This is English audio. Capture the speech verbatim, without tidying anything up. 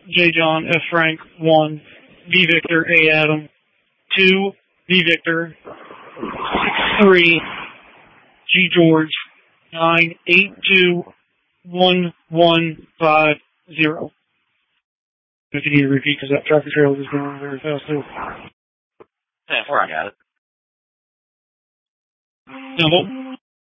J John, F Frank, one, V Victor, A Adam, two, V Victor, three, G George, nine, eight, two, one, one, five, zero. If you need to repeat, because that tractor trailer is going very fast too. Yeah, four, I got it. Now,